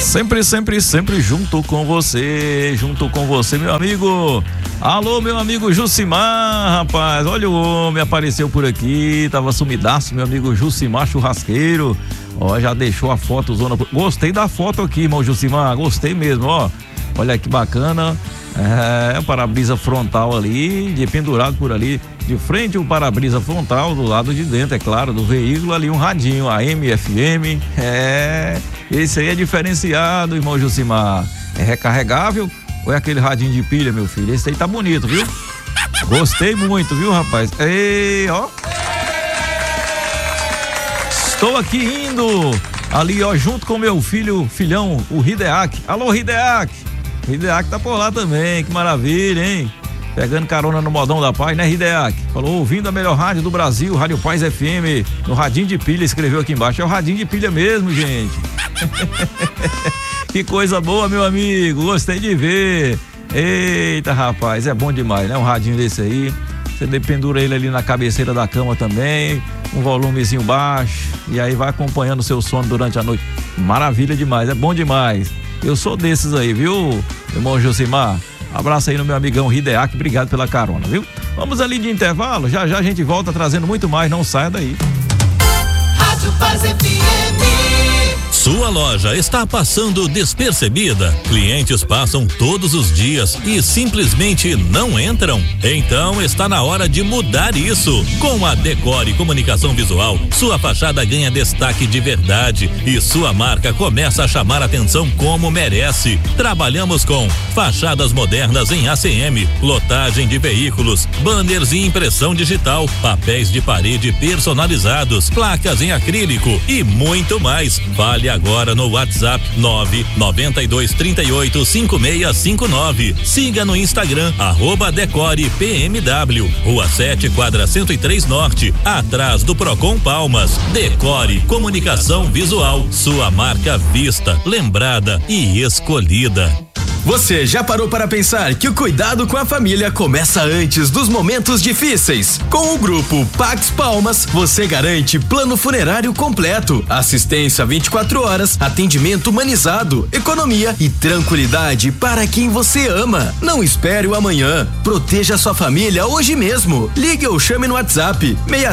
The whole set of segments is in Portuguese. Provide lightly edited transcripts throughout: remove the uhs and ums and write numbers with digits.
Sempre junto com você, meu amigo. Alô, meu amigo Jucimar, rapaz, olha o homem, apareceu por aqui, tava sumidaço, meu amigo Jucimar Churrasqueiro. Ó, já deixou a foto, gostei da foto aqui, irmão Jucimar, gostei mesmo, ó. Olha que bacana, o para-brisa frontal ali, de pendurado por ali, de frente o para-brisa frontal, do lado de dentro, é claro, do veículo ali um radinho, AM, FM, esse aí é diferenciado, irmão Jucimar. É recarregável ou é aquele radinho de pilha, meu filho? Esse aí tá bonito, viu? Gostei muito, viu, rapaz? Ei, ó. Estou aqui indo ali, ó, junto com meu filhão, o Hideaki. Alô, Hideaki. Hideaki tá por lá também, que maravilha, hein? Pegando carona no modão da paz, né, Hideaki? Falou, ouvindo a melhor rádio do Brasil, Rádio Paz FM, no radinho de pilha, escreveu aqui embaixo. É o radinho de pilha mesmo, gente. Que coisa boa, meu amigo, gostei de ver. Eita, rapaz, é bom demais, né? Um radinho desse aí, você pendura ele ali na cabeceira da cama também, um volumezinho baixo, e aí vai acompanhando o seu sono durante a noite. Maravilha demais, é bom demais. Eu sou desses aí, viu, irmão Josimar? Abraço aí no meu amigão Hideaki, obrigado pela carona, viu? Vamos ali de intervalo, já a gente volta trazendo muito mais, não saia daí. Rádio Paz FM. Sua loja está passando despercebida? Clientes passam todos os dias e simplesmente não entram? Então está na hora de mudar isso. Com a Decore Comunicação Visual, sua fachada ganha destaque de verdade e sua marca começa a chamar atenção como merece. Trabalhamos com fachadas modernas em ACM, lotagem de veículos, banners e impressão digital, papéis de parede personalizados, placas em acrílico e muito mais. Fale agora no WhatsApp 992385659. Siga no Instagram @DecorePMW, Rua 7, quadra 103 Norte, atrás do Procon Palmas. Decore Comunicação Visual, sua marca vista, lembrada e escolhida. Você já parou para pensar que o cuidado com a família começa antes dos momentos difíceis? Com o grupo Pax Palmas, você garante plano funerário completo, assistência 24 horas, atendimento humanizado, economia e tranquilidade para quem você ama. Não espere o amanhã. Proteja sua família hoje mesmo. Ligue ou chame no WhatsApp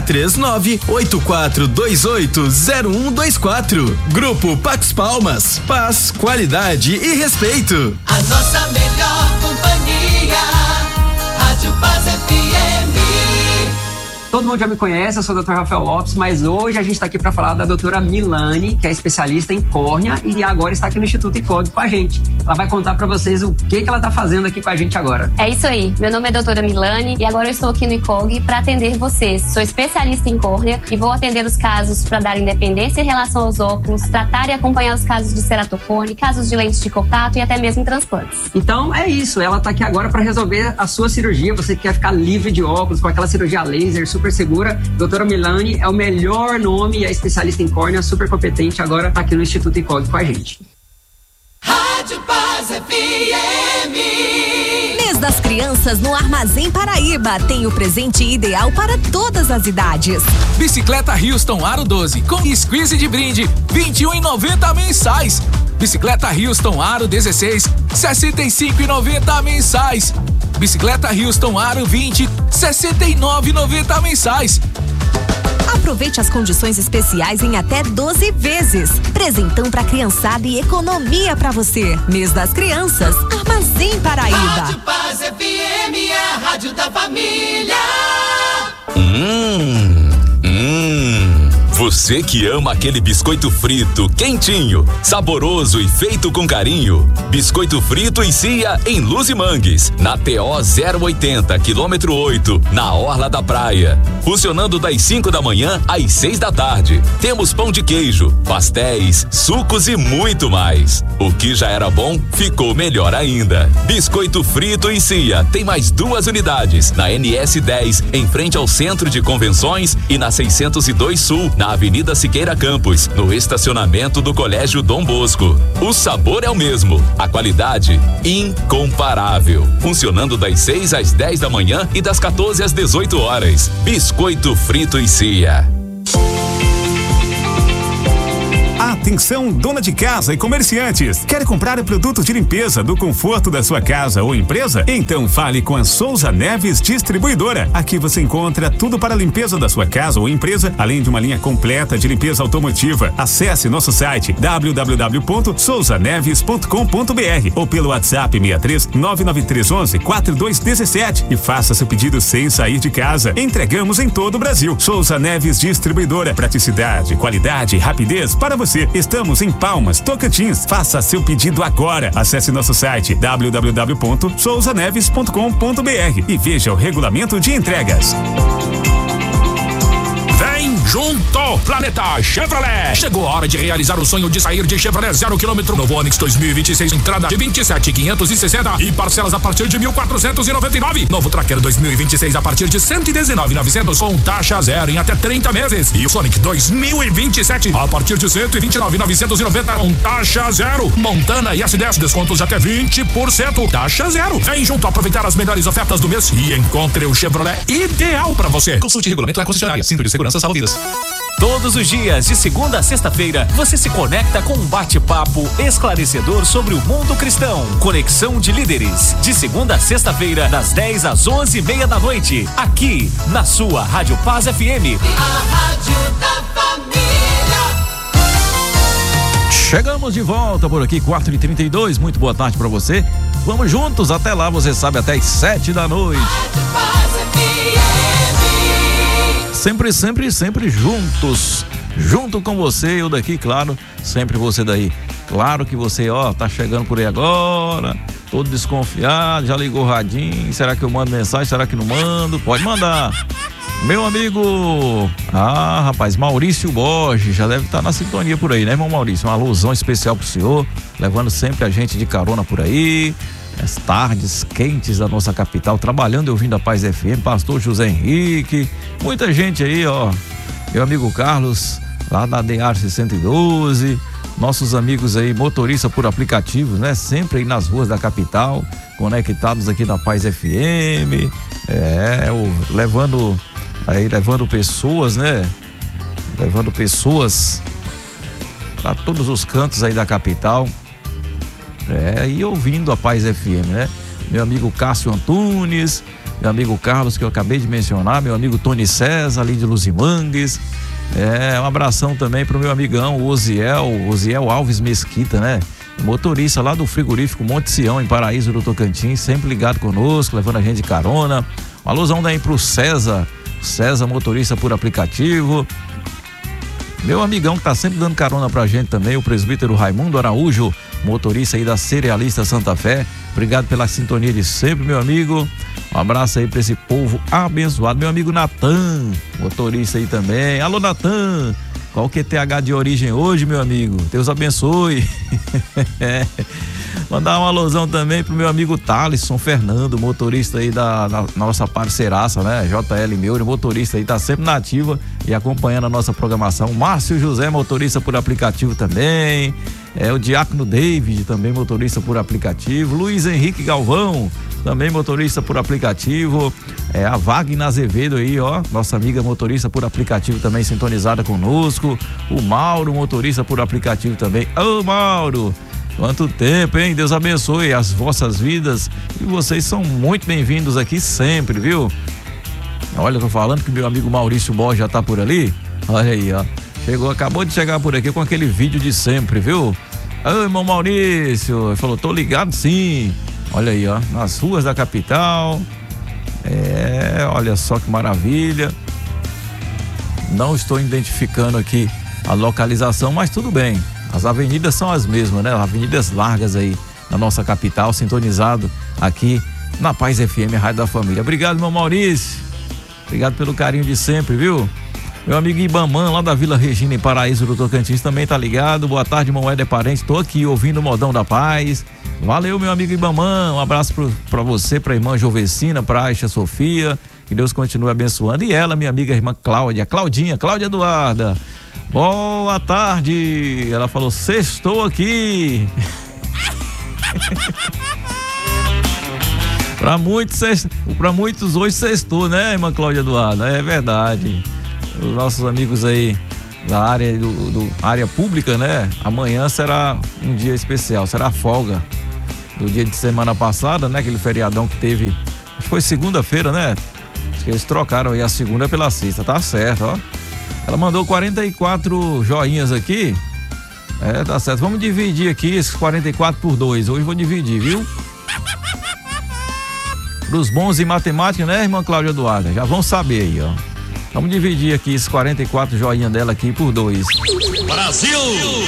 639-8428-0124. Grupo Pax Palmas. Paz, qualidade e respeito. A nossa melhor companhia, Rádio Paz FM. Todo mundo já me conhece, eu sou o Dr. Rafael Lopes, mas hoje a gente está aqui para falar da doutora Milane, que é especialista em córnea e agora está aqui no Instituto ICOG com a gente. Ela vai contar para vocês o que ela está fazendo aqui com a gente agora. É isso aí, meu nome é doutora Milane e agora eu estou aqui no ICOG para atender vocês. Sou especialista em córnea e vou atender os casos para dar independência em relação aos óculos, tratar e acompanhar os casos de ceratocone, casos de lentes de contato e até mesmo transplantes. Então é isso, ela está aqui agora para resolver a sua cirurgia. Você quer ficar livre de óculos com aquela cirurgia laser super segura, doutora Milane é o melhor nome e é especialista em córnea, super competente, agora tá aqui no Instituto ICOG com a gente. Rádio Paz FM. Mês das Crianças no Armazém Paraíba tem o presente ideal para todas as idades. Bicicleta Houston Aro 12 com squeeze de brinde, R$21,90 mensais. Bicicleta Houston Aro 16, R$65,90 mensais. Bicicleta Houston Aro 20, R$69,90 mensais. Aproveite as condições especiais em até 12 vezes. Presentão pra criançada e economia pra você. Mês das Crianças, Armazém Paraíba. Rádio Paz FM, a rádio da família. Você que ama aquele biscoito frito, quentinho, saboroso e feito com carinho. Biscoito frito e Cia em Luz e Mangues, na TO 080, quilômetro 8, na Orla da Praia. Funcionando das 5 da manhã às 6 da tarde. Temos pão de queijo, pastéis, sucos e muito mais. O que já era bom, ficou melhor ainda. Biscoito frito e Cia tem mais 2 unidades, na NS 10, em frente ao Centro de Convenções, e na 602 Sul, na Avenida Siqueira Campos, no estacionamento do Colégio Dom Bosco. O sabor é o mesmo, a qualidade incomparável. Funcionando das 6 às 10 da manhã e das 14 às 18 horas. Biscoito frito e Cia. Atenção, dona de casa e comerciantes. Quer comprar produtos de limpeza do conforto da sua casa ou empresa? Então fale com a Souza Neves Distribuidora. Aqui você encontra tudo para a limpeza da sua casa ou empresa, além de uma linha completa de limpeza automotiva. Acesse nosso site www.souzaneves.com.br ou pelo WhatsApp 63 99311 4217 e faça seu pedido sem sair de casa. Entregamos em todo o Brasil. Souza Neves Distribuidora. Praticidade, qualidade, rapidez para você. Estamos em Palmas, Tocantins. Faça seu pedido agora. Acesse nosso site www.souzaneves.com.br e veja o regulamento de entregas. Vem junto, Planeta Chevrolet. Chegou a hora de realizar o sonho de sair de Chevrolet 0 km. Novo Onix 2026, entrada de 27.560 e parcelas a partir de 1.499. Novo Tracker 2026 a partir de 119.900 com taxa zero em até 30 meses. E o Sonic 2027 a partir de 129.990 com taxa zero. Montana e S10 descontos de até 20%. Taxa zero. Vem junto aproveitar as melhores ofertas do mês e encontre o Chevrolet ideal para você. Consulte regulamento da concessionária. Cinto de segurança salva vidas. Todos os dias, de segunda a sexta-feira, você se conecta com um bate-papo esclarecedor sobre o mundo cristão. Conexão de Líderes, de segunda a sexta-feira, das 10 às 11:30 da noite, aqui na sua Rádio Paz FM. A Rádio da Família. Chegamos de volta por aqui, 4h32. Muito boa tarde pra você. Vamos juntos até lá, você sabe, até às 7 da noite. Rádio Paz FM. Sempre juntos, junto com você, eu daqui, claro, sempre você daí. Claro que você, tá chegando por aí agora, todo desconfiado, já ligou o radinho, será que eu mando mensagem, será que não mando? Pode mandar. Meu amigo, rapaz, Maurício Borges, já deve estar na sintonia por aí, né, irmão Maurício? Uma alusão especial pro senhor, levando sempre a gente de carona por aí. As tardes quentes da nossa capital, trabalhando e ouvindo a Paz FM, pastor José Henrique, muita gente aí, meu amigo Carlos, lá da DEAR 612, nossos amigos aí, motorista por aplicativos, né? Sempre aí nas ruas da capital, conectados aqui na Paz FM, levando pessoas, né? Levando pessoas para todos os cantos aí da capital. E ouvindo a Paz FM, né? Meu amigo Cássio Antunes, meu amigo Carlos, que eu acabei de mencionar, meu amigo Tony César, ali de Luzimangues. Um abração também pro meu amigão Osiel Alves Mesquita, né? Motorista lá do frigorífico Monte Sião, em Paraíso do Tocantins, sempre ligado conosco, levando a gente de carona. Uma alusão daí pro César, motorista por aplicativo. Meu amigão que tá sempre dando carona pra gente também, o presbítero Raimundo Araújo, motorista aí da Cerealista Santa Fé. Obrigado pela sintonia de sempre, meu amigo. Um abraço aí pra esse povo abençoado. Meu amigo Natan, motorista aí também. Alô, Natan, qual que é TH de origem hoje, meu amigo? Deus abençoe. Mandar uma alusão também pro meu amigo Thalisson Fernando, motorista aí da nossa parceiraça, né? JL Meure, motorista aí, tá sempre na ativa e acompanhando a nossa programação. Márcio José, motorista por aplicativo também. O Diácono David, também motorista por aplicativo. Luiz Henrique Galvão, também motorista por aplicativo. A Wagner Azevedo aí, nossa amiga motorista por aplicativo também sintonizada conosco. O Mauro, motorista por aplicativo também. Ô, Mauro, quanto tempo, hein? Deus abençoe as vossas vidas e vocês são muito bem-vindos aqui sempre, viu? Olha, eu tô falando que meu amigo Maurício Borges já tá por ali. Olha aí, acabou de chegar por aqui com aquele vídeo de sempre, viu? Ô, irmão Maurício, ele falou, tô ligado sim. Olha aí, nas ruas da capital. Olha só que maravilha. Não estou identificando aqui a localização, mas tudo bem. As avenidas são as mesmas, né? Avenidas largas aí na nossa capital, sintonizado aqui na Paz FM, Rádio da Família. Obrigado, meu Maurício. Obrigado pelo carinho de sempre, viu? Meu amigo Ibamã, lá da Vila Regina, em Paraíso do Tocantins, também tá ligado. Boa tarde, irmão Éder Parente. Tô aqui ouvindo o Modão da Paz. Valeu, meu amigo Ibamã. Um abraço pra você, pra irmã Jovecina, pra Aisha Sofia. Que Deus continue abençoando. E ela, minha amiga irmã Cláudia Eduarda. Boa tarde. Ela falou, sextou aqui. Pra muitos hoje sextou, né, irmã Cláudia Eduarda? É verdade. Os nossos amigos aí da área área pública, né? Amanhã será um dia especial, será a folga do dia de semana passada, né? Aquele feriadão que teve, acho que foi segunda-feira, né? Acho que eles trocaram aí a segunda pela sexta, tá certo, ó. Ela mandou 44 joinhas aqui. Tá certo. Vamos dividir aqui esses 44 por 2. Hoje vou dividir, viu? Pros bons em matemática, né, irmã Cláudia Eduarda? Já vão saber aí, ó. Vamos dividir aqui esses 44 joinhas dela aqui por 2. Brasil!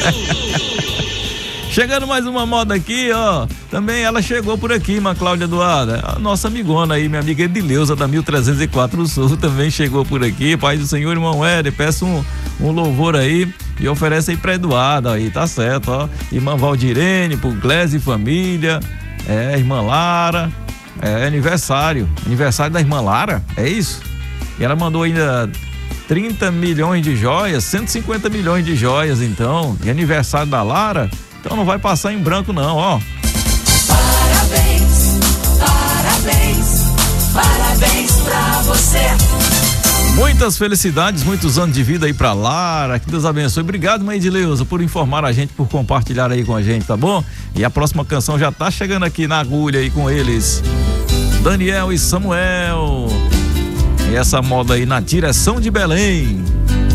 Chegando mais uma moda aqui, ó. Também ela chegou por aqui, irmã Cláudia Eduarda. A nossa amigona aí, minha amiga Edileuza da 1304 Sul, também chegou por aqui. Pai do Senhor, irmão Éder, peço um louvor aí e oferece aí pra Eduarda aí, tá certo, ó. Irmã Valdirene, pro Glés e família, irmã Lara, aniversário da irmã Lara, é isso? E ela mandou ainda 30 milhões de joias, 150 milhões de joias, então, e aniversário da Lara, então não vai passar em branco não, ó. Parabéns, parabéns, parabéns pra você. Muitas felicidades, muitos anos de vida aí pra Lara, que Deus abençoe. Obrigado, mãe Edileuza, por informar a gente, por compartilhar aí com a gente, tá bom? E a próxima canção já tá chegando aqui na agulha aí com eles, Daniel e Samuel. E essa moda aí na direção de Belém.